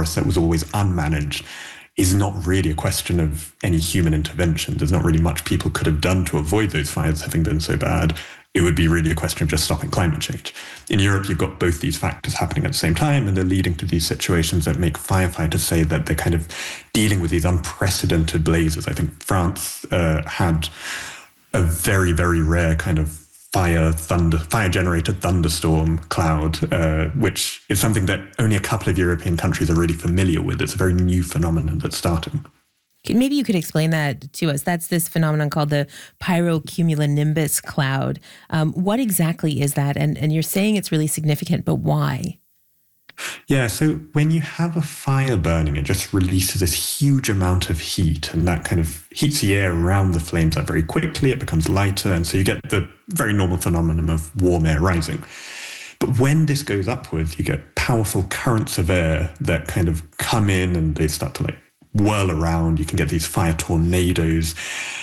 forest that was always unmanaged is not really a question of any human intervention. There's not really much people could have done to avoid those fires having been so bad. It would be really a question of just stopping climate change. In Europe, you've got both these factors happening at the same time, and they're leading to these situations that make firefighters say that they're kind of dealing with these unprecedented blazes. I think France had a very, very rare kind of fire-generated thunderstorm cloud, which is something that only a couple of European countries are really familiar with. It's a very new phenomenon that's starting. Maybe you could explain that to us. That's this phenomenon called the pyrocumulonimbus cloud. What exactly is that? And you're saying it's really significant, but why? Yeah, so when you have a fire burning, it just releases this huge amount of heat, and that kind of heats the air around the flames up very quickly. It becomes lighter, and so you get the very normal phenomenon of warm air rising. But when this goes upwards, you get powerful currents of air that kind of come in and they start to whirl around. You can get these fire tornadoes.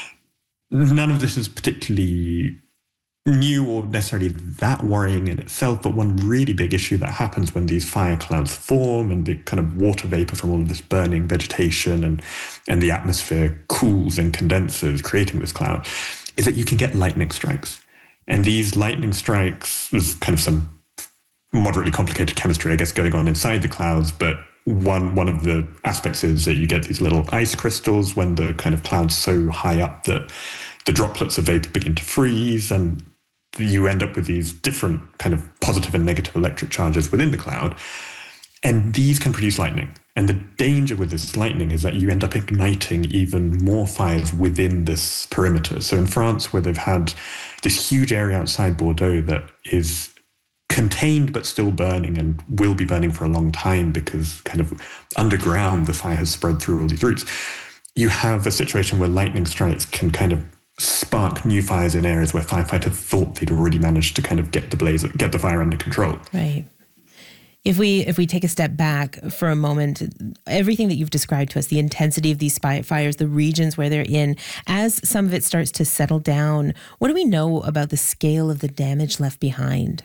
None of this is particularly new or necessarily that worrying in itself, but one really big issue that happens when these fire clouds form and the kind of water vapor from all of this burning vegetation and the atmosphere cools and condenses, creating this cloud, is that you can get lightning strikes. And these lightning strikes, there's kind of some moderately complicated chemistry, I guess, going on inside the clouds, but one of the aspects is that you get these little ice crystals when the kind of cloud's so high up that the droplets of vapor begin to freeze, and you end up with these different kind of positive and negative electric charges within the cloud. And these can produce lightning. And the danger with this lightning is that you end up igniting even more fires within this perimeter. So in France, where they've had this huge area outside Bordeaux that is contained but still burning and will be burning for a long time because kind of underground the fire has spread through all these routes, you have a situation where lightning strikes can kind of spark new fires in areas where firefighters thought they'd already managed to kind of get the fire under control. Right. If we take a step back for a moment, everything that you've described to us, the intensity of these fires, the regions where they're in, as some of it starts to settle down, what do we know about the scale of the damage left behind?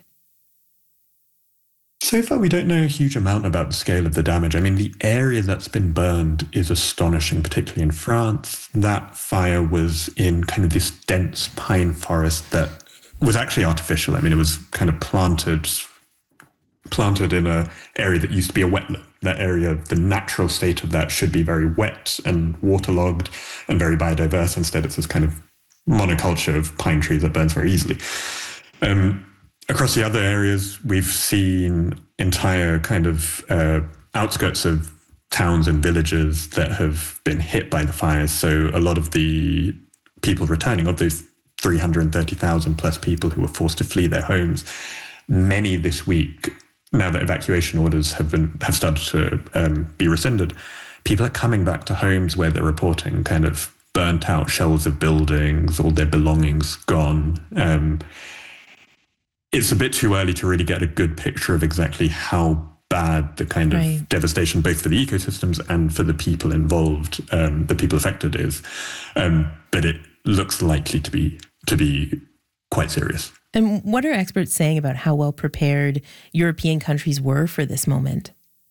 So far, we don't know a huge amount about the scale of the damage. I mean, the area that's been burned is astonishing, particularly in France. That fire was in kind of this dense pine forest that was actually artificial. I mean, it was kind of planted in an area that used to be a wetland. That area, the natural state of that should be very wet and waterlogged and very biodiverse. Instead, it's this kind of monoculture of pine trees that burns very easily. Across the other areas, we've seen entire kind of outskirts of towns and villages that have been hit by the fires. So a lot of the people returning, of those 330,000 plus people who were forced to flee their homes, many this week, now that evacuation orders have started to be rescinded, people are coming back to homes where they're reporting kind of burnt out shells of buildings, all their belongings gone. It's a bit too early to really get a good picture of exactly how bad the kind of devastation, both for the ecosystems and for the people involved, the people affected is. But it looks likely to be quite serious. And what are experts saying about how well prepared European countries were for this moment?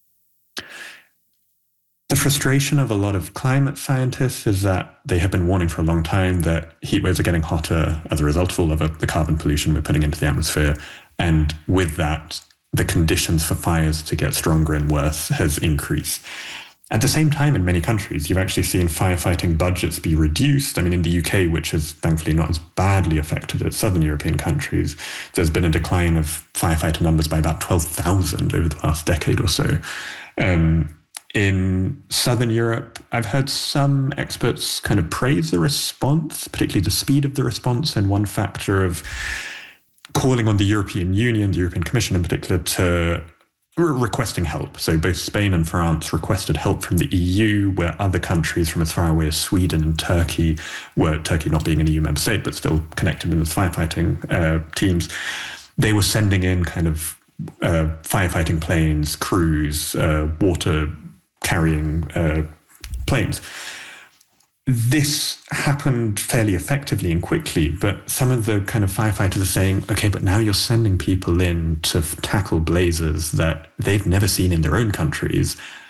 The frustration of a lot of climate scientists is that they have been warning for a long time that heat waves are getting hotter as a result of all of the carbon pollution we're putting into the atmosphere. And with that, the conditions for fires to get stronger and worse has increased. At the same time, in many countries, you've actually seen firefighting budgets be reduced. I mean, in the UK, which is thankfully not as badly affected as southern European countries, there's been a decline of firefighter numbers by about 12,000 over the last decade or so. In Southern Europe, I've heard some experts kind of praise the response, particularly the speed of the response, and one factor of calling on the European Union, the European Commission in particular, to requesting help. So both Spain and France requested help from the EU, where other countries from as far away as Sweden and Turkey, were Turkey not being an EU member state, but still connected in the firefighting teams, they were sending in kind of firefighting planes, crews, water carrying planes. This happened fairly effectively and quickly, but some of the kind of firefighters are saying, okay, but now you're sending people in to tackle blazes that they've never seen in their own countries.